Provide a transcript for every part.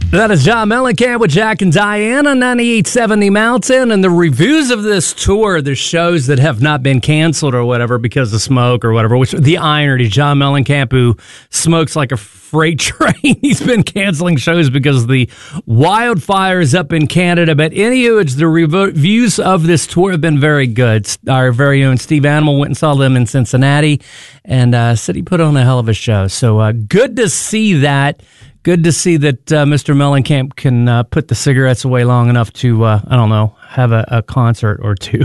That is John Mellencamp with Jack and Diane on 98.7 The Mountain. And the reviews of this tour, the shows that have not been canceled or whatever because of smoke or whatever, which the irony, John Mellencamp, who smokes like a freight train, he's been canceling shows because of the wildfires up in Canada. But anywho, the reviews of this tour have been very good. Our very own Steve Animal went and saw them in Cincinnati and said he put on a hell of a show. So good to see that. Good to see that Mr. Mellencamp can put the cigarettes away long enough to, have a concert or two.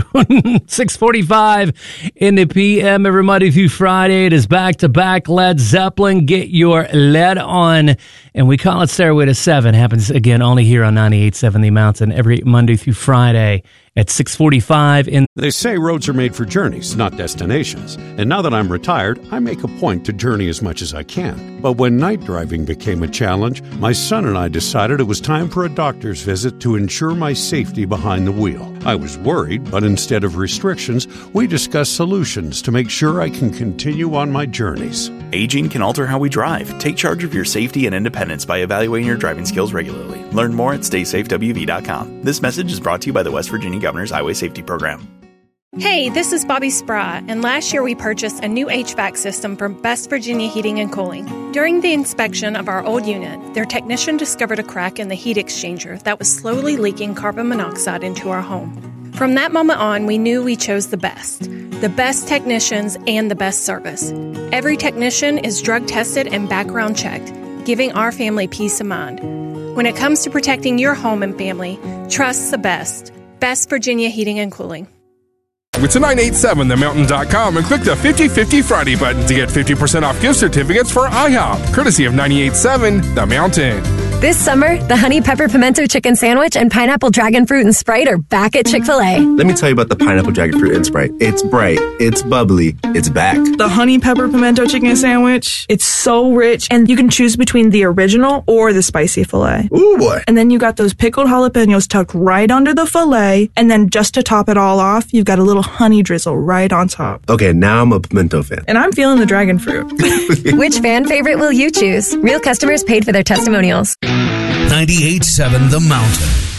6:45 in the PM every Monday through Friday. It is back-to-back Led Zeppelin. Get your lead on. And we call it Stairway to 7. Happens again only here on 98.7 The Mountain every Monday through Friday at 6:45. They say roads are made for journeys, not destinations. And now that I'm retired, I make a point to journey as much as I can. But when night driving became a challenge, my son and I decided it was time for a doctor's visit to ensure my safety behind the wheel. I was worried, but instead of restrictions, we discussed solutions to make sure I can continue on my journeys. Aging can alter how we drive. Take charge of your safety and independence by evaluating your driving skills regularly. Learn more at StaySafeWV.com. This message is brought to you by the West Virginia Governor's Highway Safety Program. Hey, this is Bobby Sprott, and last year we purchased a new HVAC system from West Virginia Heating and Cooling. During the inspection of our old unit, their technician discovered a crack in the heat exchanger that was slowly leaking carbon monoxide into our home. From that moment on, we knew we chose the best technicians and the best service. Every technician is drug tested and background checked, giving our family peace of mind. When it comes to protecting your home and family, trust the best. West Virginia Heating and Cooling. Go to 987themountain.com and click the 50/50 Friday button to get 50% off gift certificates for IHOP, courtesy of 98.7 The Mountain. This summer, the Honey Pepper Pimento Chicken Sandwich and Pineapple Dragon Fruit and Sprite are back at Chick-fil-A. Let me tell you about the Pineapple Dragon Fruit and Sprite. It's bright, it's bubbly, it's back. The Honey Pepper Pimento Chicken Sandwich, it's so rich, and you can choose between the original or the spicy filet. Ooh, boy. And then you got those pickled jalapenos tucked right under the filet, and then just to top it all off, you've got a little honey drizzle right on top. Okay, now I'm a pimento fan. And I'm feeling the dragon fruit. Which fan favorite will you choose? Real customers paid for their testimonials. 98.7 The Mountain.